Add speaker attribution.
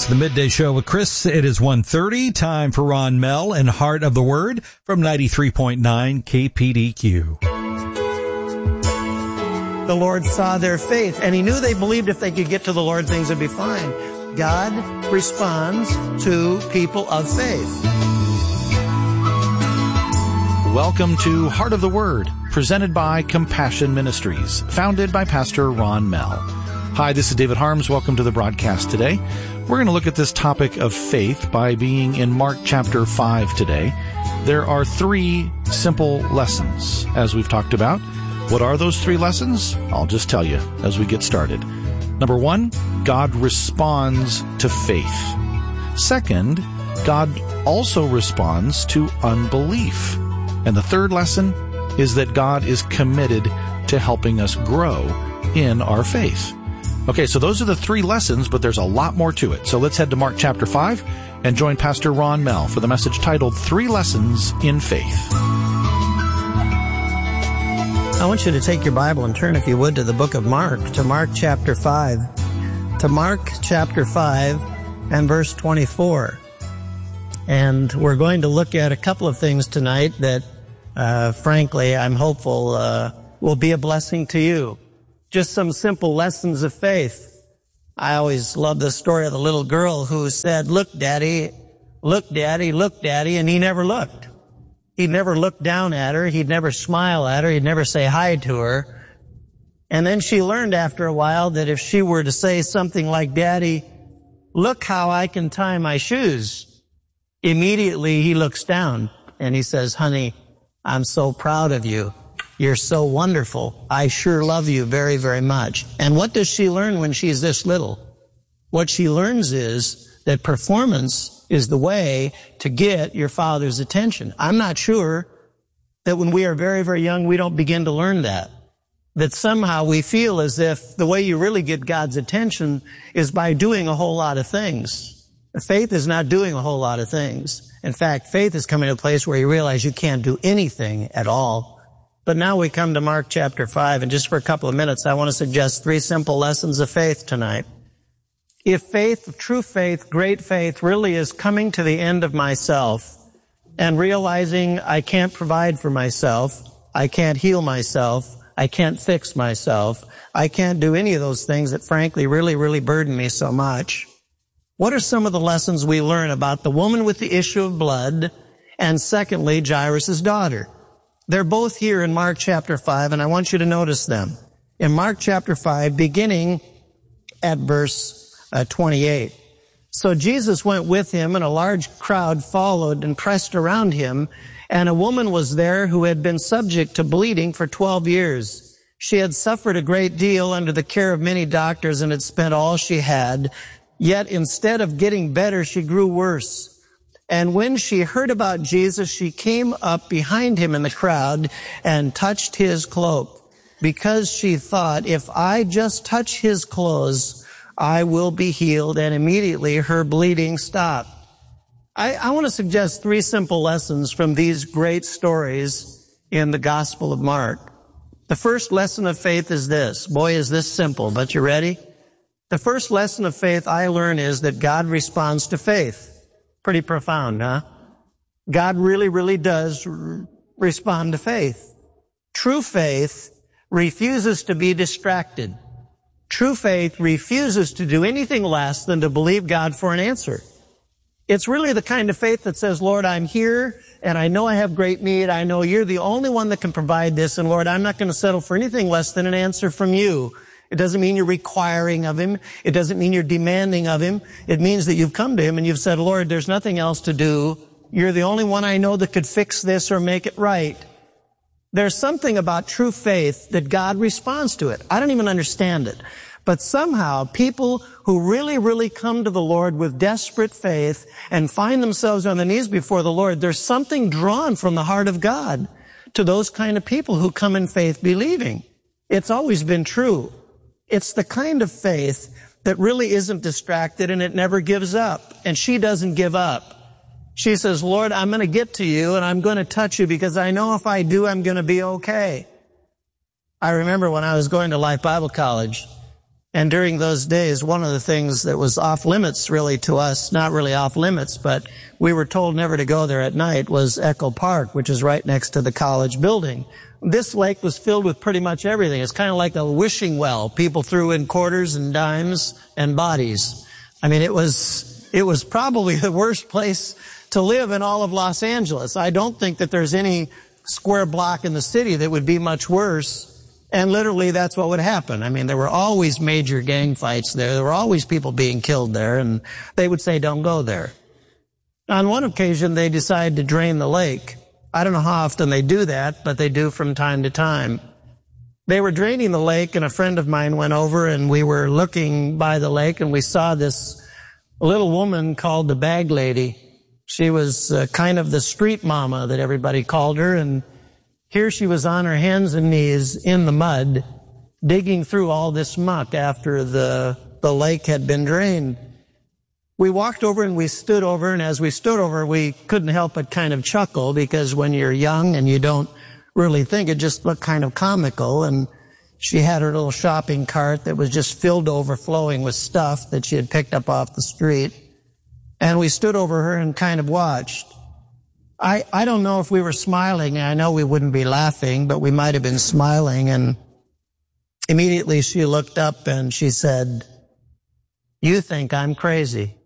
Speaker 1: It's the Midday Show with Chris. It is 1:30. Time for Ron Mell and Heart of the Word from 93.9 KPDQ.
Speaker 2: The Lord saw their faith, and he knew they believed if they could get to the Lord, things would be fine. God responds to people of faith.
Speaker 3: Welcome to Heart of the Word, presented by Compassion Ministries, founded by Pastor Ron Mell. Hi, this is David Harms. Welcome to the broadcast today. We're going to look at this topic of faith by being in Mark chapter 5 today. There are 3 simple lessons, as we've talked about. What are those 3 lessons? I'll just tell you as we get started. Number 1, God responds to faith. Second, God also responds to unbelief. And the third lesson is that God is committed to helping us grow in our faith. Okay, so those are the 3 lessons, but there's a lot more to it. So let's head to Mark chapter 5 and join Pastor Ron Mell for the message titled 3 Lessons in Faith.
Speaker 2: I want you to take your Bible and turn, if you would, to the book of Mark, to Mark chapter 5. To Mark chapter 5 and verse 24. And we're going to look at a couple of things tonight that, frankly, I'm hopeful will be a blessing to you. Just some simple lessons of faith. I always love the story of the little girl who said, "Look, Daddy, look, Daddy, look, Daddy," and he never looked. He'd never look down at her. He'd never smile at her. He'd never say hi to her. And then she learned after a while that if she were to say something like, "Daddy, look how I can tie my shoes," immediately he looks down and he says, "Honey, I'm so proud of you. You're so wonderful. I sure love you very, very much." And what does she learn when she's this little? What she learns is that performance is the way to get your father's attention. I'm not sure that when we are very, very young, we don't begin to learn that. That somehow we feel as if the way you really get God's attention is by doing a whole lot of things. Faith is not doing a whole lot of things. In fact, faith is coming to a place where you realize you can't do anything at all. But now we come to Mark chapter 5, and just for a couple of minutes, I want to suggest 3 simple lessons of faith tonight. If faith, true faith, great faith, really is coming to the end of myself and realizing I can't provide for myself, I can't heal myself, I can't fix myself, I can't do any of those things that frankly really, really burden me so much. What are some of the lessons we learn about the woman with the issue of blood and secondly, Jairus' daughter? They're both here in Mark chapter 5, and I want you to notice them. In Mark chapter 5, beginning at verse 28. So Jesus went with him, and a large crowd followed and pressed around him, and a woman was there who had been subject to bleeding for 12 years. She had suffered a great deal under the care of many doctors and had spent all she had. Yet instead of getting better, she grew worse. And when she heard about Jesus, she came up behind him in the crowd and touched his cloak, because she thought, if I just touch his clothes, I will be healed. And immediately her bleeding stopped. I want to suggest 3 simple lessons from these great stories in the Gospel of Mark. The first lesson of faith is this. Boy, is this simple, but you ready? The first lesson of faith I learn is that God responds to faith. Pretty profound, huh? God really, really does respond to faith. True faith refuses to be distracted. True faith refuses to do anything less than to believe God for an answer. It's really the kind of faith that says, Lord, I'm here, and I know I have great need. I know you're the only one that can provide this, and Lord, I'm not going to settle for anything less than an answer from you. It doesn't mean you're requiring of him. It doesn't mean you're demanding of him. It means that you've come to him and you've said, Lord, there's nothing else to do. You're the only one I know that could fix this or make it right. There's something about true faith that God responds to it. I don't even understand it. But somehow people who really, really come to the Lord with desperate faith and find themselves on their knees before the Lord, there's something drawn from the heart of God to those kind of people who come in faith believing. It's always been true. It's the kind of faith that really isn't distracted and it never gives up. And she doesn't give up. She says, Lord, I'm going to get to you and I'm going to touch you because I know if I do, I'm going to be okay. I remember when I was going to Life Bible College, And during those days, one of the things that was off limits really to us, not really off limits, but we were told never to go there at night, was Echo Park, which is right next to the college building. This lake was filled with pretty much everything. It's kind of like a wishing well. People threw in quarters and dimes and bodies. I mean, it was probably the worst place to live in all of Los Angeles. I don't think that there's any square block in the city that would be much worse. And literally that's what would happen. I mean, there were always major gang fights there. There were always people being killed there, and they would say, don't go there. On one occasion, they decided to drain the lake. I don't know how often they do that, but they do from time to time. They were draining the lake, and a friend of mine went over, and we were looking by the lake, and we saw this little woman called the Bag Lady. She was kind of the street mama that everybody called her, and here she was on her hands and knees in the mud, digging through all this muck after the lake had been drained. We walked over and we stood over, and as we stood over, we couldn't help but kind of chuckle, because when you're young and you don't really think, it just looked kind of comical. And she had her little shopping cart that was just filled to overflowing with stuff that she had picked up off the street. And we stood over her and kind of watched. I don't know if we were smiling. I know we wouldn't be laughing, but we might have been smiling. And immediately she looked up and she said, "You think I'm crazy."